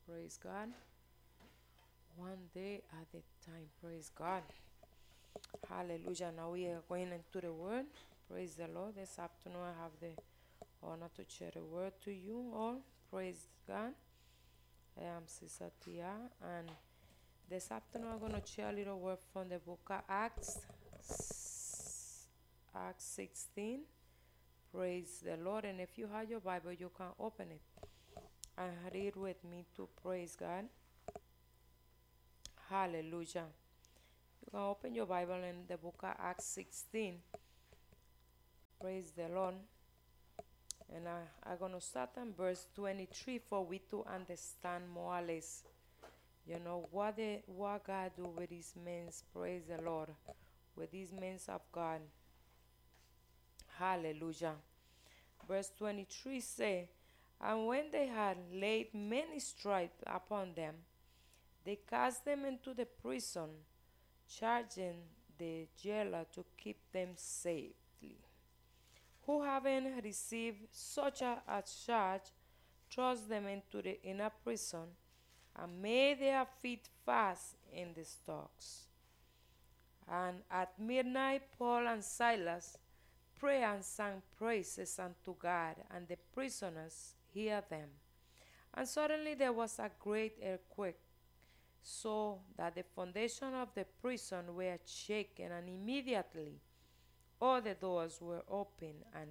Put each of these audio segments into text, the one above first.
Praise God. One day at a time. Praise God. Hallelujah. Now we are going into the word. Praise the Lord. This afternoon I have the honor to share the word to you all. Praise God. I am Sister Tia, and this afternoon I'm going to share a little word from the book of Acts 16. Praise the Lord. And if you have your Bible, you can open it and read with me to praise God. Hallelujah. You can open your Bible in the book of Acts 16. Praise the Lord. And I'm going to start on verse 23 for we to understand more or less, what God do with these men. Praise the Lord. With these men of God. Hallelujah. Verse 23 say, and when they had laid many stripes upon them, they cast them into the prison, charging the jailer to keep them safely. Who having received such a charge, thrust them into the inner prison, and made their feet fast in the stocks. And at midnight Paul and Silas prayed and sang praises unto God, and the prisoners heard them. And suddenly there was a great earthquake, so that the foundation of the prison were shaken, and immediately all the doors were opened, and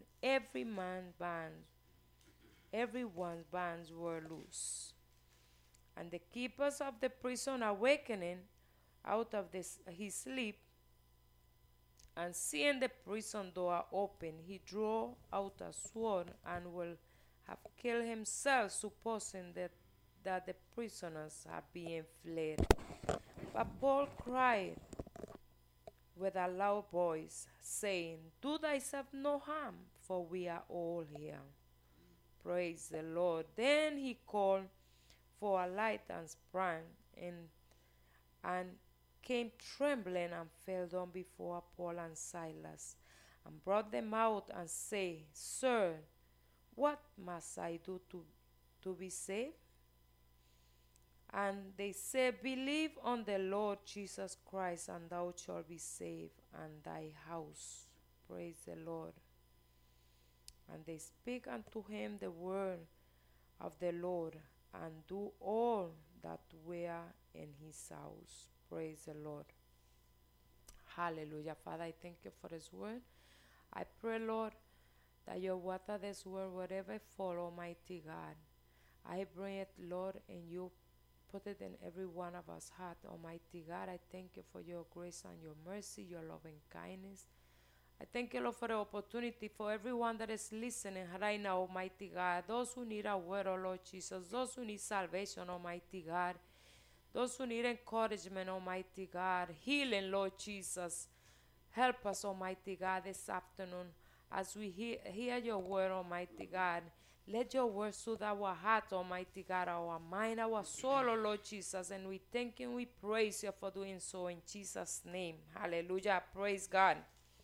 everyone's bands were loose. And the keepers of the prison, awakening out of his sleep, and seeing the prison door open, he drew out a sword and would have killed himself, supposing that the prisoners had been fled. But Paul cried with a loud voice, saying, do thyself no harm, for we are all here. Praise the Lord. Then he called for a light and sprang in, and came trembling and fell down before Paul and Silas, and brought them out and said, Sir, what must I do to be saved? And they said, believe on the Lord Jesus Christ, and thou shalt be saved, and thy house. Praise the Lord. And they speak unto him the word of the Lord, and do all that were in his house. Praise the Lord. Hallelujah. Father, I thank you for this word. I pray, Lord, that you water this word wherever it fall, Almighty God. I bring it, Lord, and you put it in every one of us heart, Almighty God. I thank you for your grace and your mercy, your loving kindness. I thank you, Lord, for the opportunity for everyone that is listening right now, Almighty God. Those who need a word, oh Lord Jesus. Those who need salvation, Almighty God. Those who need encouragement, Almighty God. Healing, Lord Jesus. Help us, Almighty God, this afternoon as we hear your word, Almighty God. Let your word soothe our heart, Almighty God, our mind, our soul, oh Lord Jesus. And we thank you and we praise you for doing so in Jesus' name. Hallelujah. Praise God.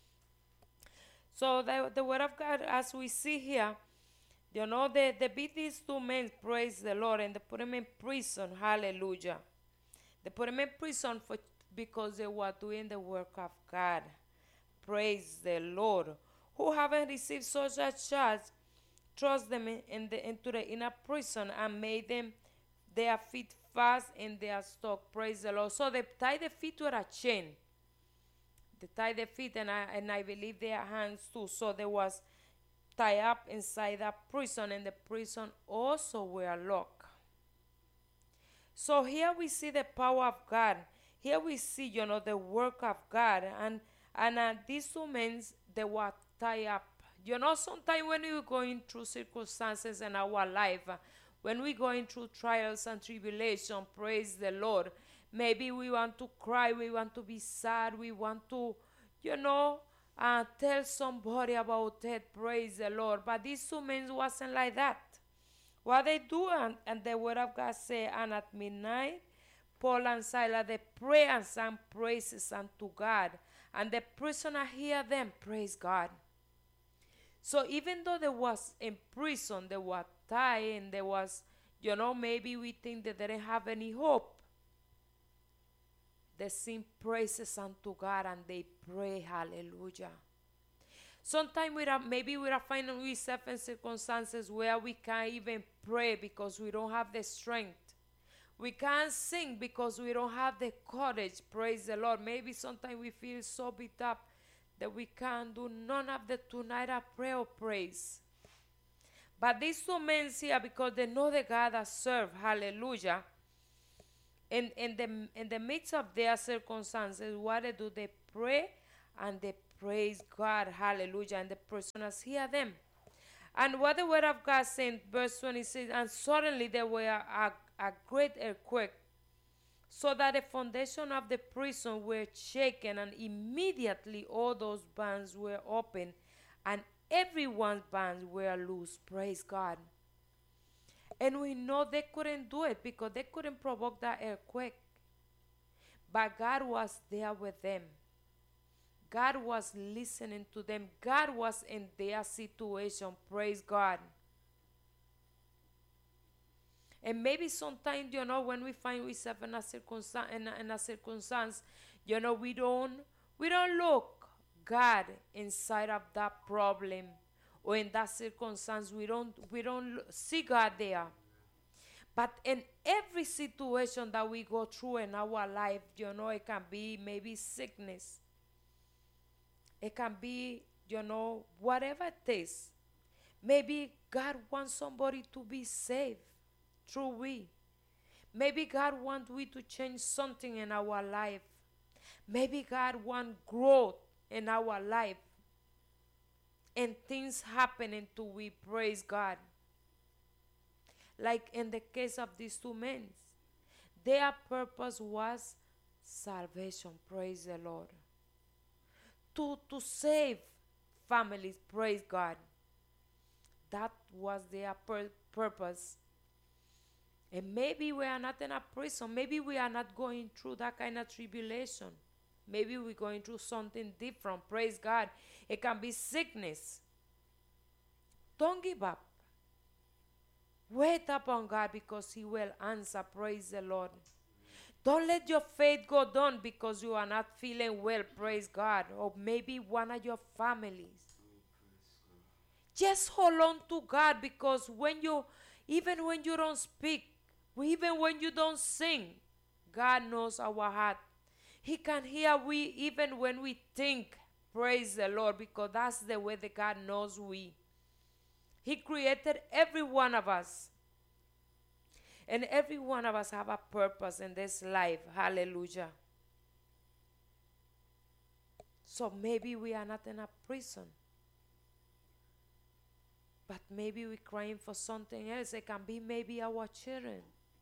So the word of God, as we see here, they beat these two men, praise the Lord, and they put them in prison. Hallelujah. They put them in prison because they were doing the work of God. Praise the Lord. Who haven't received such a charge, thrust them into the inner prison and made them their feet fast in their stock. Praise the Lord. So they tied the feet with a chain. They tied their feet, and I believe their hands too. So they was tied up inside that prison, and the prison also were locked. So here we see the power of God. Here we see, the work of God. And these two men, they were tied up. Sometimes when we're going through circumstances in our life, when we're going through trials and tribulation, praise the Lord, maybe we want to cry, we want to be sad, we want to, tell somebody about it, praise the Lord. But these two men wasn't like that. What they do, and the word of God say, and at midnight, Paul and Silas, they pray and sang praises unto God. And the prisoner hear them, praise God. So even though they was in prison, they were tied, and they was, Maybe we think that they don't have any hope. They sing praises unto God and they pray, hallelujah. Sometimes maybe we are finding ourselves in circumstances where we can't even pray because we don't have the strength. We can't sing because we don't have the courage. Praise the Lord. Maybe sometimes we feel so beat up that we can't do none of the tonight of prayer or praise. But these two men here, because they know the God that serve, hallelujah, in the midst of their circumstances, what they do, they pray and they praise God, hallelujah, and the personas hear them. And what the word of God said, verse 26, and suddenly there were a great earthquake, so that the foundation of the prison were shaken, and immediately all those bands were opened, and everyone's bands were loose. Praise God. And we know they couldn't do it because they couldn't provoke that earthquake. But God was there with them. God was listening to them. God was in their situation. Praise God. And maybe sometimes, when we find ourselves in a circumstance, we don't look God inside of that problem or in that circumstance. We don't see God there. But in every situation that we go through in our life, it can be maybe sickness. It can be, whatever it is. Maybe God wants somebody to be saved through we. Maybe God wants we to change something in our life. Maybe God wants growth in our life. And things happening to we, praise God. Like in the case of these two men. Their purpose was salvation, praise the Lord. To save families, praise God. That was their purpose. And maybe we are not in a prison. Maybe we are not going through that kind of tribulation. Maybe we're going through something different. Praise God. It can be sickness. Don't give up. Wait upon God because He will answer. Praise the Lord. Don't let your faith go down because you are not feeling well. Praise God. Or maybe one of your families. Just hold on to God, because even when you don't speak, even when you don't sing, God knows our heart. He can hear we even when we think. Praise the Lord, because that's the way that God knows we. He created every one of us. And every one of us have a purpose in this life. Hallelujah. So maybe we are not in a prison. But maybe we're crying for something else. It can be maybe our children.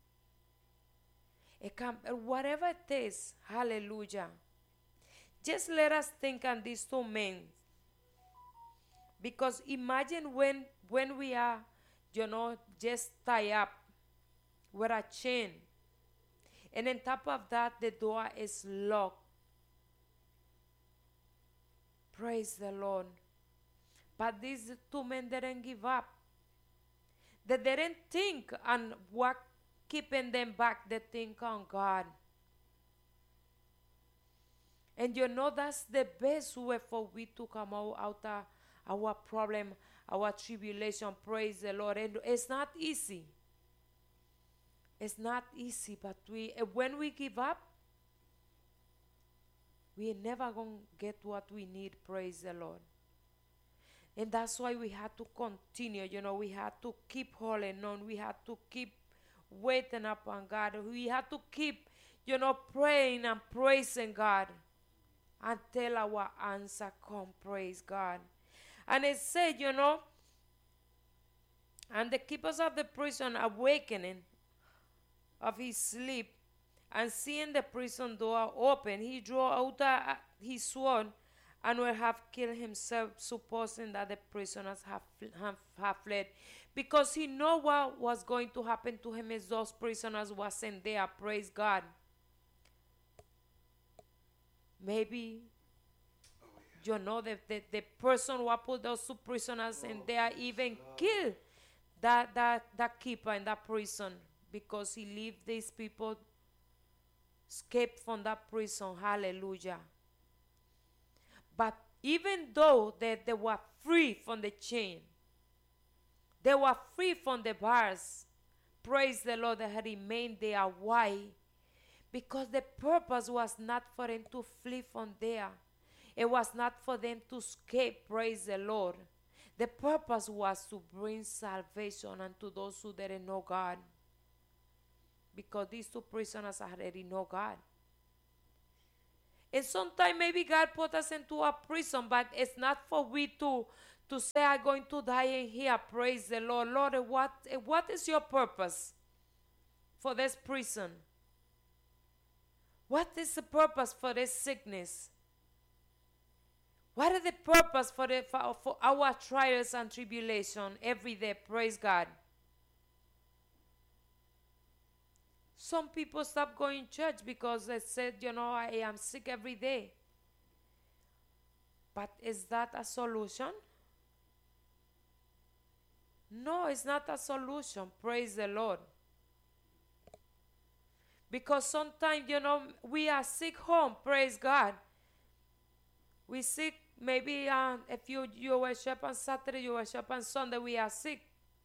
It can, whatever it is. Hallelujah. Just let us think on these two men. Because imagine when we are, just tie up with a chain. And on top of that, the door is locked. Praise the Lord. But these two men didn't give up. They didn't think on what keeping them back. They think on God. And that's the best way for we to come out of our problem, our tribulation. Praise the Lord. And it's not easy. It's not easy, but when we give up, we're never going to get what we need. Praise the Lord. And that's why we had to continue. We had to keep holding on. We had to keep waiting upon God. We had to keep, praying and praising God until our answer come. Praise God. And it said, and the keepers of the prison awakening of his sleep, and seeing the prison door open, he drew out his sword and would have killed himself, supposing that the prisoners have fled. Because he knew what was going to happen to him as those prisoners wasn't there. Praise God. Maybe, the person who put those two prisoners in there even killed that keeper in that prison, because he leave these people escape from that prison. Hallelujah. But even though they were free from the chain, they were free from the bars, praise the Lord, they had remained there. Why? Because the purpose was not for them to flee from there. It was not for them to escape, praise the Lord. The purpose was to bring salvation unto those who didn't know God. Because these two prisoners already know God. And sometimes maybe God put us into a prison, but it's not for we to say, I'm going to die in here, praise the Lord. Lord, what is your purpose for this prison? What is the purpose for this sickness? What is the purpose for our trials and tribulation every day? Praise God. Some people stop going to church because they said, I am sick every day. But is that a solution? No, it's not a solution. Praise the Lord. Because sometimes, we are sick home. Praise God. We sick, maybe if you worship on Saturday, you worship on Sunday, we are sick.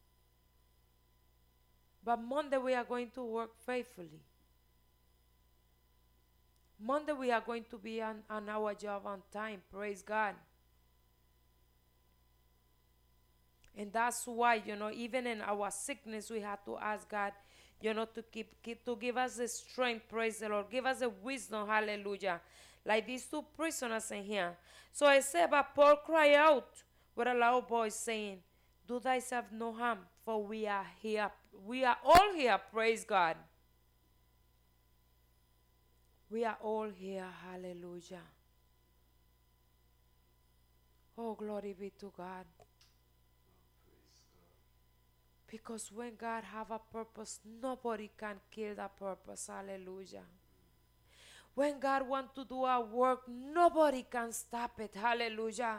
But Monday we are going to work faithfully. Monday we are going to be on our job on time. Praise God. And that's why, even in our sickness, we have to ask God, to give us the strength, praise the Lord. Give us the wisdom, hallelujah. Like these two prisoners in here. So I said, but Paul cried out with a loud voice, saying, do thyself no harm, for we are here. We are all here, praise God. We are all here, hallelujah. Oh, glory be to God. Because when God have a purpose, nobody can kill that purpose, hallelujah. When God wants to do a work, nobody can stop it, hallelujah.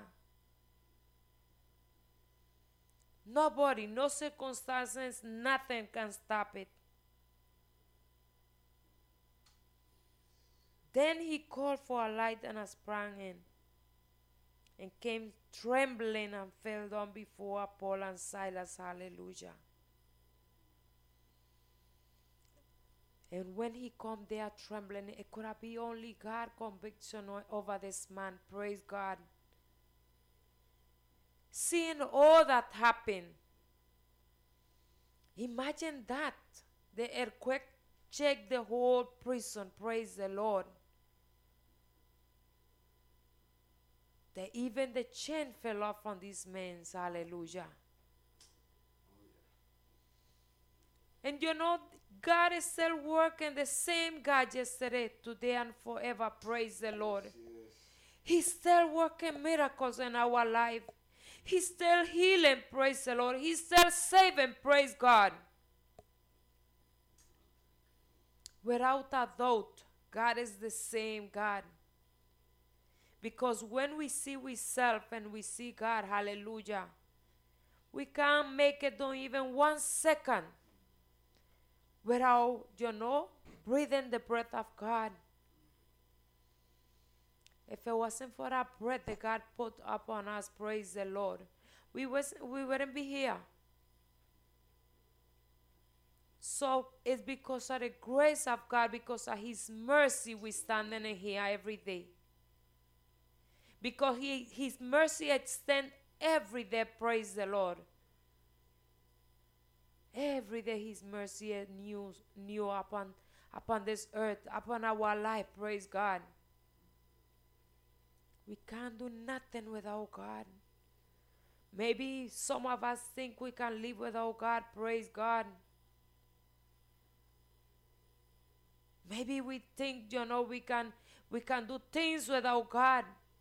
Nobody, no circumstances, nothing can stop it. Then he called for a light and sprang in, and came trembling and fell down before Paul and Silas, hallelujah. And when he come there trembling, it could have been only God conviction over this man, praise God. Seeing all that happened, imagine that. The earthquake shake the whole prison, praise the Lord. Even the chain fell off on these men, hallelujah. And God is still working, the same God yesterday, today, and forever, praise the Lord. Yes. He's still working miracles in our life. He's still healing, praise the Lord. He's still saving, praise God. Without a doubt, God is the same God. Because when we see ourselves and we see God, hallelujah, we can't make it on even 1 second without, breathing the breath of God. If it wasn't for that breath that God put upon us, praise the Lord, we wouldn't be here. So it's because of the grace of God, because of His mercy, we standing in here every day. Because His mercy extends every day, praise the Lord. Every day His mercy is new upon this earth, upon our life, praise God. We can't do nothing without God. Maybe some of us think we can live without God, praise God. Maybe we think, we can do things without God.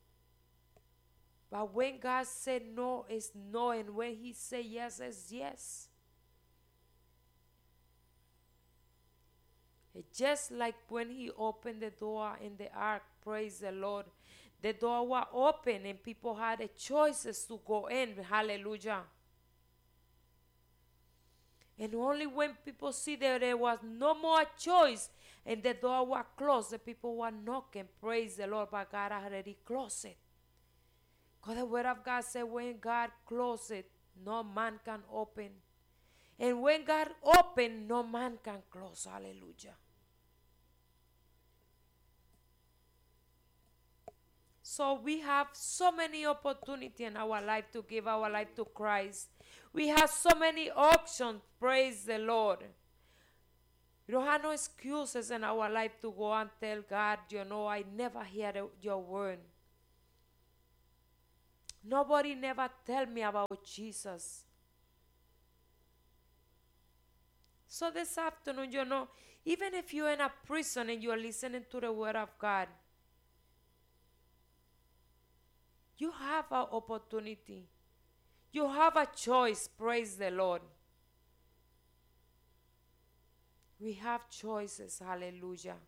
But when God said no, it's no. And when He said yes, it's yes. It's just like when He opened the door in the ark, praise the Lord. The door was open and people had the choices to go in, hallelujah. And only when people see that there was no more choice and the door was closed, the people were knocking. Praise the Lord, but God already closed it. Because the word of God said when God closed it, no man can open. And when God opened, no man can close. Hallelujah. So we have so many opportunities in our life to give our life to Christ. We have so many options. Praise the Lord. We don't have no excuses in our life to go and tell God, I never hear your word. Nobody never tell me about Jesus. So this afternoon, even if you're in a prison and you're listening to the word of God, you have an opportunity. You have a choice. Praise the Lord. We have choices. Hallelujah.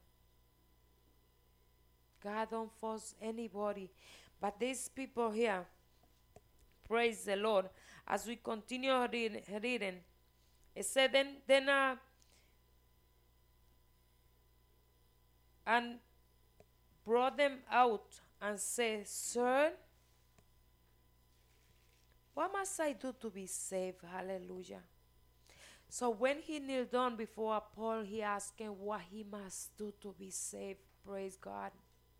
God don't force anybody. But these people here, praise the Lord. As we continue reading, it said then and brought them out and said, Sir, what must I do to be saved? Hallelujah. So when he kneeled down before Paul, he asked him what he must do to be saved. Praise God.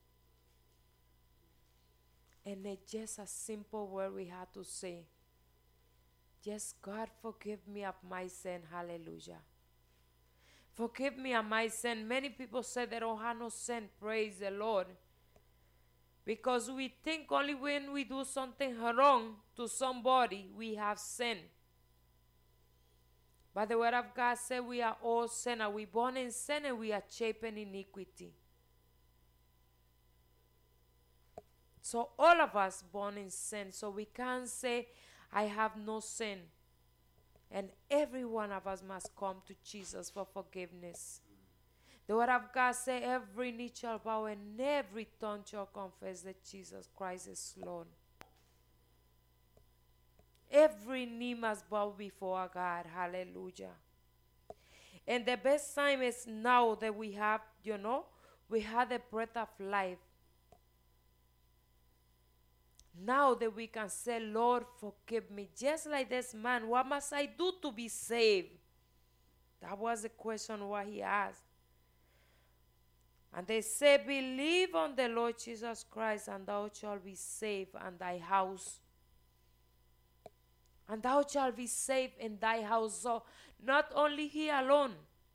And it's just a simple word we have to say. Just, God, forgive me of my sin. Hallelujah. Forgive me of my sin. Many people say they don't have no sin. Praise the Lord. Because we think only when we do something wrong to somebody, we have sin. But the word of God said we are all sinners. We born in sin and we are shaped in iniquity. So all of us born in sin. So we can't say, I have no sin. And every one of us must come to Jesus for forgiveness. The word of God says every knee shall bow and every tongue shall confess that Jesus Christ is Lord. Every knee must bow before God. Hallelujah. And the best time is now that we have, we have the breath of life. Now that we can say, Lord, forgive me. Just like this man, what must I do to be saved? That was the question what he asked. And they say, believe on the Lord Jesus Christ, and thou shalt be saved, and thy house. And thou shalt be saved in thy house. So not only he alone,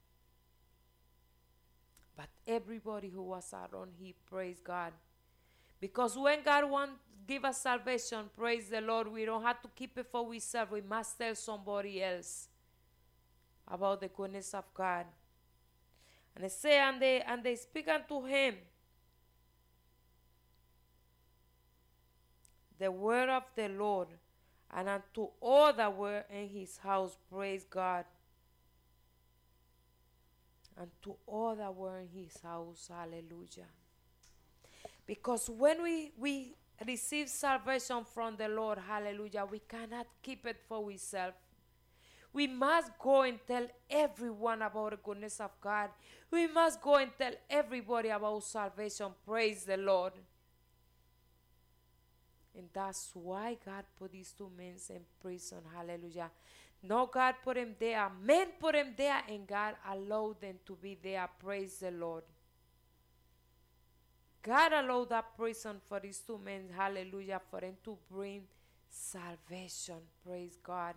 but everybody who was around, he praised God. Because when God wants to give us salvation, praise the Lord, we don't have to keep it for ourselves. We must tell somebody else about the goodness of God. And they say, and they speak unto him the word of the Lord, and unto all that were in his house, praise God. And to all that were in his house, hallelujah. Because when we receive salvation from the Lord, hallelujah, we cannot keep it for ourselves. We must go and tell everyone about the goodness of God. We must go and tell everybody about salvation. Praise the Lord. And that's why God put these two men in prison. Hallelujah. No, God put him there. Men put him there, and God allowed them to be there. Praise the Lord. God allowed that prison for these two men. Hallelujah. For them to bring salvation. Praise God.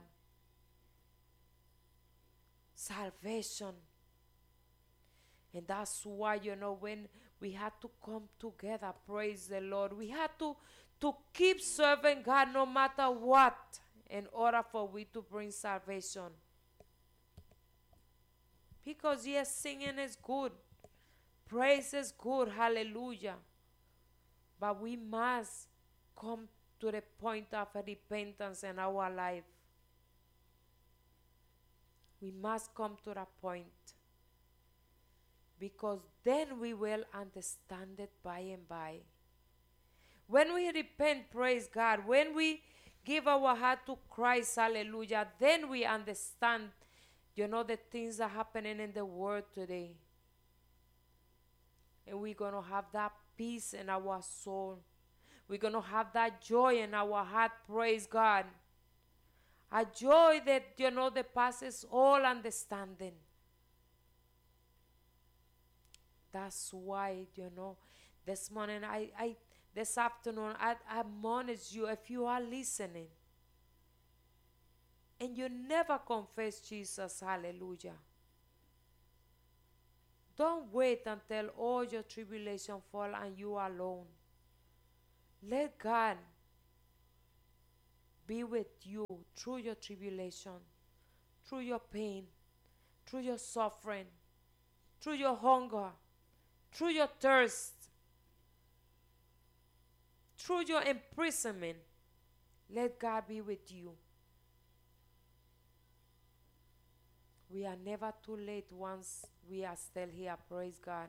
Salvation. And that's why, when we had to come together, praise the Lord, we had to keep serving God no matter what in order for we to bring salvation. Because yes, singing is good. Praise is good. Hallelujah. But we must come to the point of repentance in our life. We must come to that point. Because then we will understand it by and by. When we repent, praise God, when we give our heart to Christ, hallelujah, then we understand You know the things that are happening in the world today. And we're going to have that peace in our soul. We're going to have that joy in our heart, praise God. A joy that, that passes all understanding. That's why, this morning, this afternoon, I admonish you, if you are listening, and you never confess Jesus, hallelujah. Don't wait until all your tribulation fall and you are alone. Let God be with you through your tribulation, through your pain, through your suffering, through your hunger, through your thirst, through your imprisonment. Let God be with you. We are never too late once we are still here, praise God.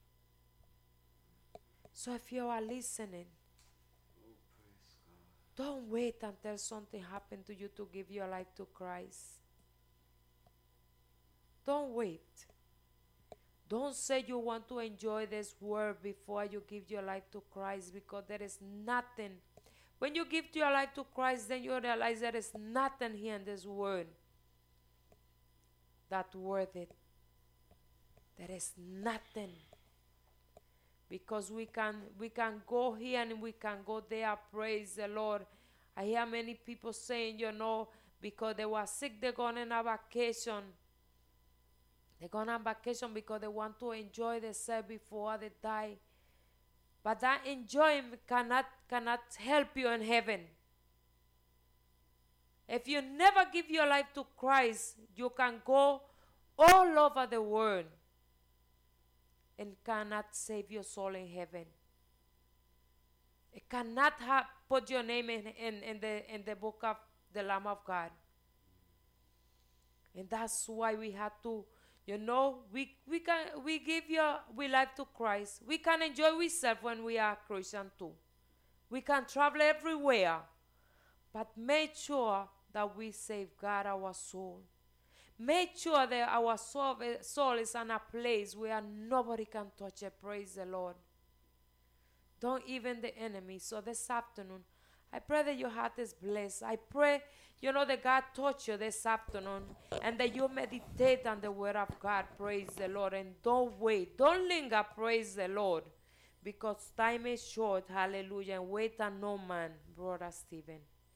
So if you are listening, don't wait until something happens to you to give your life to Christ. Don't wait. Don't say you want to enjoy this world before you give your life to Christ, because there is nothing. When you give your life to Christ, then you realize there is nothing here in this world that's worth it. There is nothing. Because we can go here and we can go there, praise the Lord. I hear many people saying, because they were sick, they're going on a vacation. They're going on vacation because they want to enjoy themselves before they die. But that enjoyment cannot help you in heaven. If you never give your life to Christ, you can go all over the world and cannot save your soul in heaven. It cannot put your name in the book of the Lamb of God. And that's why we have to, we give we life to Christ. We can enjoy ourselves when we are Christian too. We can travel everywhere, but make sure that we safeguard our soul. Make sure that our soul is in a place where nobody can touch it. Praise the Lord. Don't even the enemy. So this afternoon, I pray that your heart is blessed. I pray, that God touch you this afternoon and that you meditate on the word of God. Praise the Lord. And don't wait. Don't linger. Praise the Lord. Because time is short. Hallelujah. And wait on no man, Brother Stephen.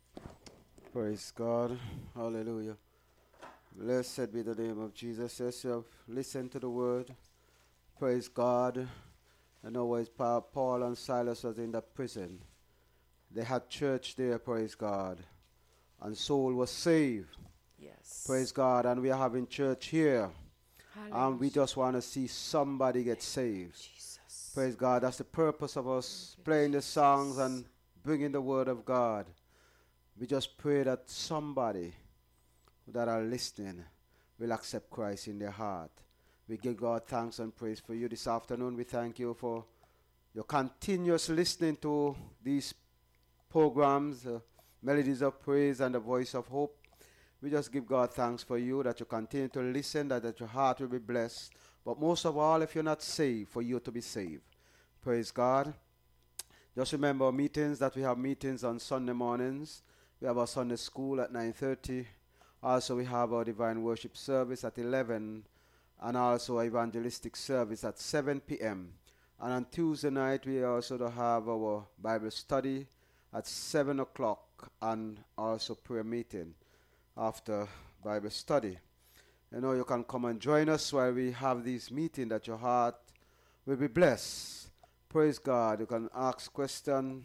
Praise God. Hallelujah. Blessed be the name of Jesus. Yes, you have listened to the word. Praise God. I know as Paul and Silas was in the prison, they had church there, praise God. And soul was saved. Yes. Praise God. And we are having church here. Hallelujah. And we just want to see somebody get saved. Jesus. Praise God. That's the purpose of us playing the songs and bringing the word of God. We just pray that somebody that are listening will accept Christ in their heart. We give God thanks and praise for you this afternoon. We thank you for your continuous listening to these programs, Melodies of Praise and the Voice of Hope. We just give God thanks for you, that you continue to listen, that your heart will be blessed. But most of all, if you're not saved, for you to be saved. Praise God. Just remember our meetings, that we have meetings on Sunday mornings. We have our Sunday school at 9:30. Also, we have our divine worship service at 11, and also evangelistic service at 7 p.m. And on Tuesday night, we also have our Bible study at 7 o'clock, and also prayer meeting after Bible study. You can come and join us while we have this meeting, that your heart will be blessed. Praise God. You can ask questions,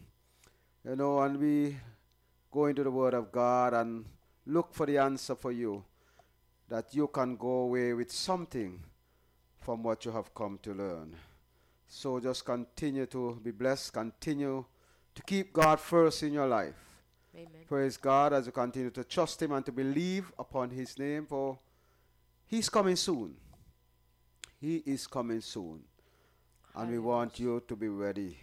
and we go into the Word of God and look for the answer for you, that you can go away with something from what you have come to learn. So just continue to be blessed. Continue to keep God first in your life. Amen. Praise God, as you continue to trust Him and to believe upon His name, for He's coming soon. He is coming soon. And we want you to be ready.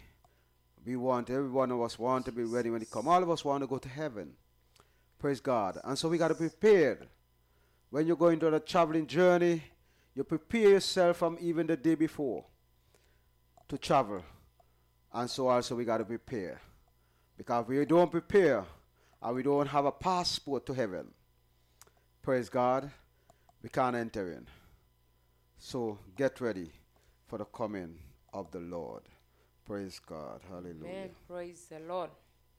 Every one of us want to be ready when He comes. All of us want to go to heaven. Praise God. And so we got to be prepared. when you go into the traveling journey, you prepare yourself from even the day before to travel. And so also we got to prepare. Because if we don't prepare and we don't have a passport to heaven, praise God, we can't enter in. So get ready for the coming of the Lord. Praise God. Hallelujah. Amen. Praise the Lord.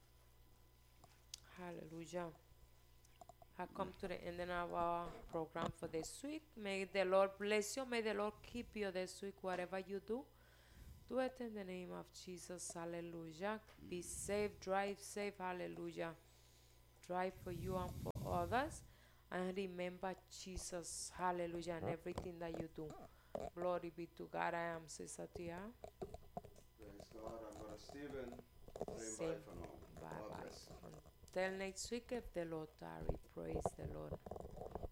Hallelujah. I come to the end of our program for this week. May the Lord bless you. May the Lord keep you this week, whatever you do. Do it in the name of Jesus. Hallelujah. Be safe. Drive safe. Hallelujah. Drive for you and for others. And remember Jesus. Hallelujah. And everything that you do. Glory be to God. I am Sister Tia. Praise God. I'm Brother Stephen. Same. Bye for now. Bye God bye. bless. Until next week, if the Lord tarry. Praise the Lord.